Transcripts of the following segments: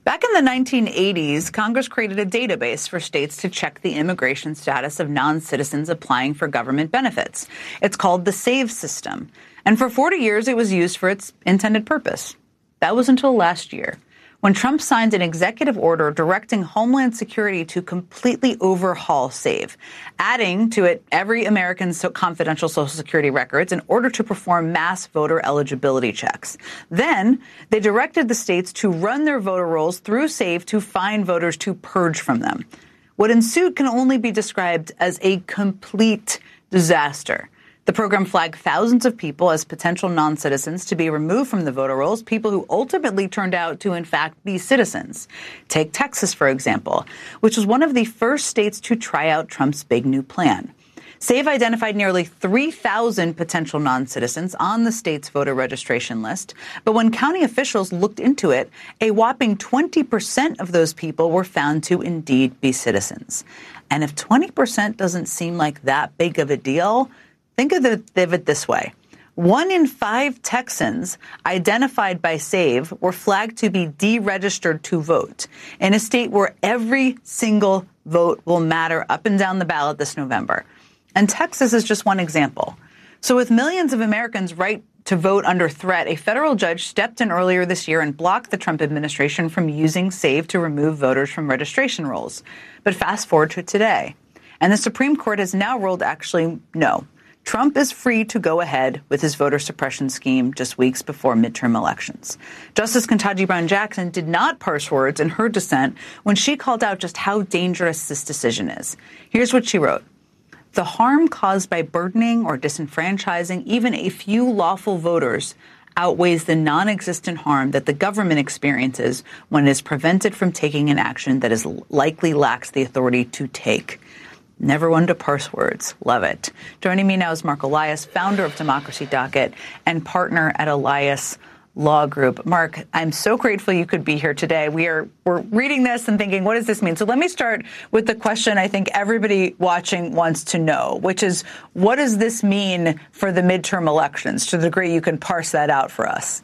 Back in the 1980s, Congress created a database for states to check the immigration status of non-citizens applying for government benefits. It's called the SAVE system. And for 40 years, it was used for its intended purpose. That was until last year, when Trump signed an executive order directing Homeland Security to completely overhaul SAVE, adding to it every American's confidential Social Security records in order to perform mass voter eligibility checks. Then they directed the states to run their voter rolls through SAVE to find voters to purge from them. What ensued can only be described as a complete disaster. The program flagged thousands of people as potential non-citizens to be removed from the voter rolls, people who ultimately turned out to, in fact, be citizens. Take Texas, for example, which was one of the first states to try out Trump's big new plan. SAVE identified nearly 3,000 potential non-citizens on the state's voter registration list. But when county officials looked into it, a whopping 20% of those people were found to indeed be citizens. And if 20% doesn't seem like that big of a deal, think of it this way. 1 in 5 Texans identified by SAVE were flagged to be deregistered to vote in a state where every single vote will matter up and down the ballot this November. And Texas is just one example. So with millions of Americans' right to vote under threat, a federal judge stepped in earlier this year and blocked the Trump administration from using SAVE to remove voters from registration rolls. But fast forward to today, and the Supreme Court has now ruled actually no. Trump is free to go ahead with his voter suppression scheme just weeks before midterm elections. Justice Ketanji Brown Jackson did not parse words in her dissent when she called out just how dangerous this decision is. Here's what she wrote. The harm caused by burdening or disenfranchising even a few lawful voters outweighs the non-existent harm that the government experiences when it is prevented from taking an action that is likely lacks the authority to take. Never one to parse words. Love it. Joining me now is Mark Elias, founder of Democracy Docket and partner at Elias Law Group. Mark, I'm so grateful you could be here today. We're reading this and thinking, what does this mean? So let me start with the question I think everybody watching wants to know, which is, what does this mean for the midterm elections, to the degree you can parse that out for us?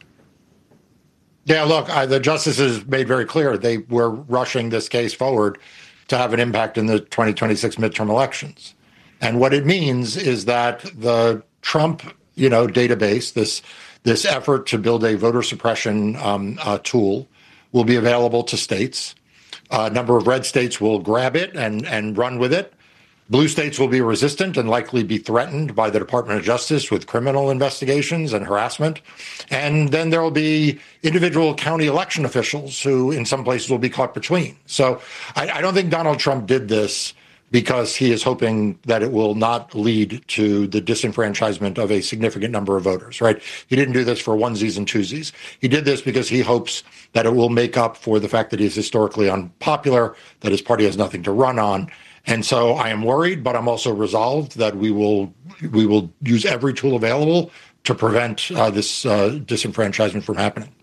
Yeah, look, the justices made very clear they were rushing this case forward to have an impact in the 2026 midterm elections. And what it means is that the Trump, database, this effort to build a voter suppression tool, will be available to states. A number of red states will grab it and run with it. Blue states will be resistant and likely be threatened by the Department of Justice with criminal investigations and harassment. And then there will be individual county election officials who in some places will be caught between. So I don't think Donald Trump did this because he is hoping that it will not lead to the disenfranchisement of a significant number of voters, right? He didn't do this for onesies and twosies. He did this because he hopes that it will make up for the fact that he is historically unpopular, that his party has nothing to run on. And so I am worried, but I'm also resolved that we will use every tool available to prevent this disenfranchisement from happening.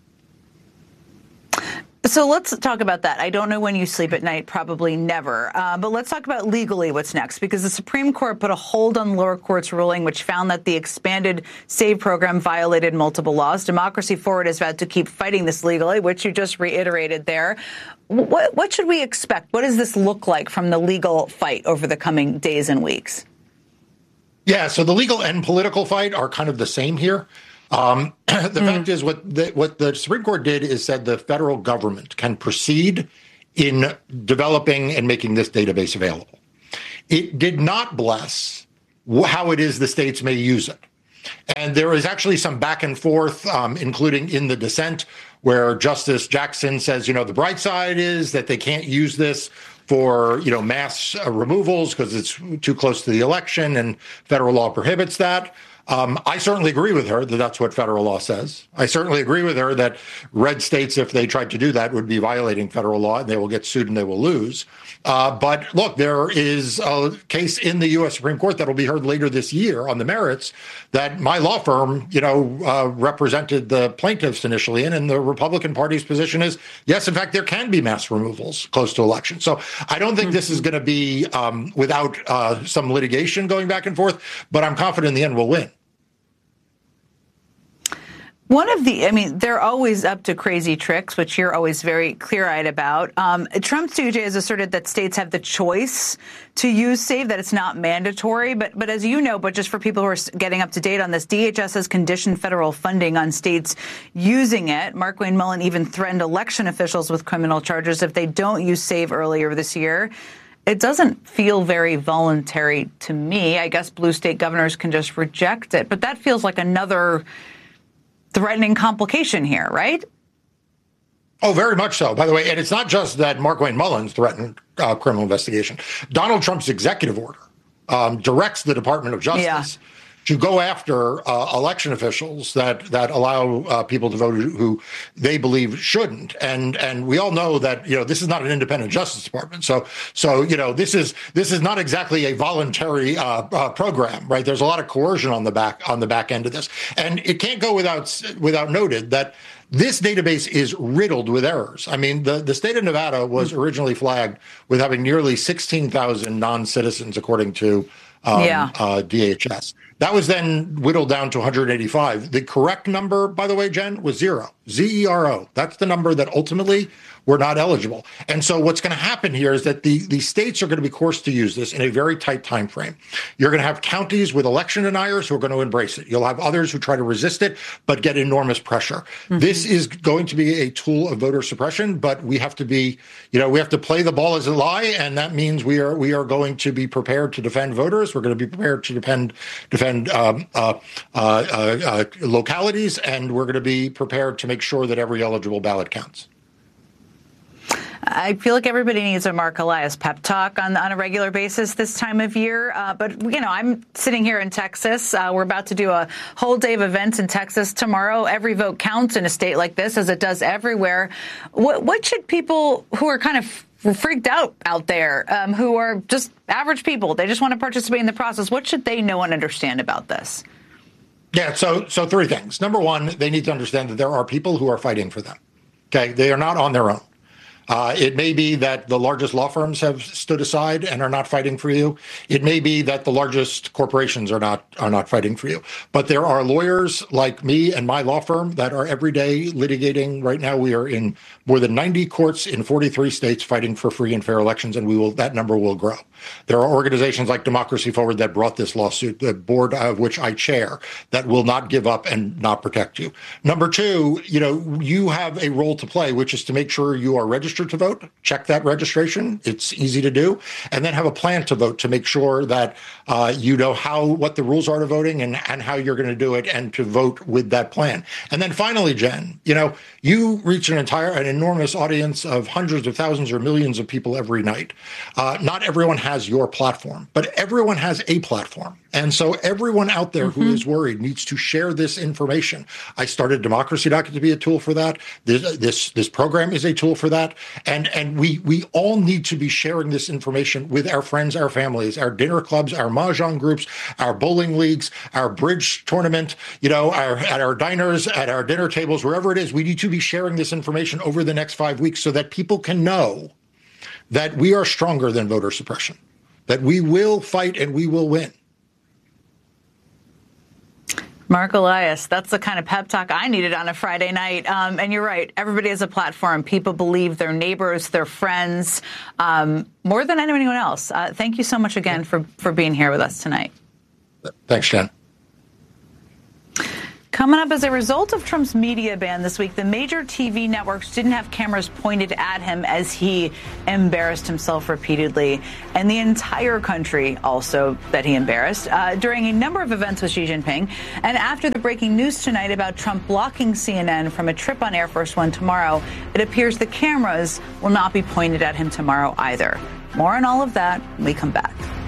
So let's talk about that. I don't know when you sleep at night, probably never. But let's talk about legally what's next, because the Supreme Court put a hold on the lower court's ruling, which found that the expanded SAVE program violated multiple laws. Democracy Forward has vowed to keep fighting this legally, which you just reiterated there. What should we expect? What does this look like from the legal fight over the coming days and weeks? Yeah, so the legal and political fight are kind of the same here. The fact is, what the Supreme Court did is said the federal government can proceed in developing and making this database available. It did not bless how it is the states may use it. And there is actually some back and forth, including in the dissent, where Justice Jackson says, the bright side is that they can't use this for, mass removals because it's too close to the election and federal law prohibits that. I certainly agree with her that that's what federal law says. I certainly agree with her that red states, if they tried to do that, would be violating federal law and they will get sued and they will lose. But look, there is a case in the U.S. Supreme Court that will be heard later this year on the merits that my law firm, represented the plaintiffs initially in, and the Republican Party's position is, yes, in fact, there can be mass removals close to election. So I don't think this is going to be without some litigation going back and forth, but I'm confident in the end we'll win. They're always up to crazy tricks, which you're always very clear-eyed about. Trump's DOJ has asserted that states have the choice to use SAVE, that it's not mandatory. But as you know, but just for people who are getting up to date on this, DHS has conditioned federal funding on states using it. Markwayne Mullin even threatened election officials with criminal charges if they don't use SAVE earlier this year. It doesn't feel very voluntary to me. I guess blue state governors can just reject it. But that feels like another threatening complication here, right? Oh, very much so. By the way, and it's not just that Markwayne Mullin's threatened criminal investigation. Donald Trump's executive order directs the Department of Justice to go after election officials that allow people to vote who they believe shouldn't. And we all know that, this is not an independent Justice Department. So this is not exactly a voluntary program, right? There's a lot of coercion on the back end of this. And it can't go without noted that this database is riddled with errors. I mean, the state of Nevada was originally flagged with having nearly 16,000 non-citizens, according to DHS. That was then whittled down to 185. The correct number, by the way, Jen, was 0. ZERO. That's the number that ultimately were not eligible. And so what's going to happen here is that the states are going to be forced to use this in a very tight time frame. You're going to have counties with election deniers who are going to embrace it. You'll have others who try to resist it, but get enormous pressure. Mm-hmm. This is going to be a tool of voter suppression, but we have to be, we have to play the ball as it lie. And that means we are going to be prepared to defend voters. We're going to be prepared to defend localities, and we're going to be prepared to make sure that every eligible ballot counts. I feel like everybody needs a Mark Elias pep talk on a regular basis this time of year. But I'm sitting here in Texas. We're about to do a whole day of events in Texas tomorrow. Every vote counts in a state like this, as it does everywhere. What should people who are kind of freaked out there, who are just average people, they just want to participate in the process, what should they know and understand about this? Yeah, so three things. Number one, they need to understand that there are people who are fighting for them. Okay, they are not on their own. It may be that the largest law firms have stood aside and are not fighting for you. It may be that the largest corporations are not fighting for you. But there are lawyers like me and my law firm that are every day litigating. Right now, we are in more than 90 courts in 43 states fighting for free and fair elections, and that number will grow. There are organizations like Democracy Forward that brought this lawsuit, the board of which I chair, that will not give up and not protect you. Number two, you have a role to play, which is to make sure you are registered to vote. Check that registration. It's easy to do. And then have a plan to vote to make sure that you know what the rules are to voting and how you're going to do it, and to vote with that plan. And then finally, Jen, you reach an enormous audience of hundreds of thousands or millions of people every night. Not everyone has your platform, but everyone has a platform. And so everyone out there who is worried needs to share this information. I started Democracy Docket to be a tool for that. This program is a tool for that. And we all need to be sharing this information with our friends, our families, our dinner clubs, our mahjong groups, our bowling leagues, our bridge tournament, at our diners, at our dinner tables, wherever it is. We need to be sharing this information over the next 5 weeks so that people can know that we are stronger than voter suppression, that we will fight and we will win. Mark Elias, that's the kind of pep talk I needed on a Friday night. And you're right. Everybody has a platform. People believe their neighbors, their friends, more than anyone else. Thank you so much again for being here with us tonight. Thanks, Jen. Coming up, as a result of Trump's media ban this week, the major TV networks didn't have cameras pointed at him as he embarrassed himself repeatedly, and the entire country also that he embarrassed during a number of events with Xi Jinping. And after the breaking news tonight about Trump blocking CNN from a trip on Air Force One tomorrow, it appears the cameras will not be pointed at him tomorrow either. More on all of that when we come back.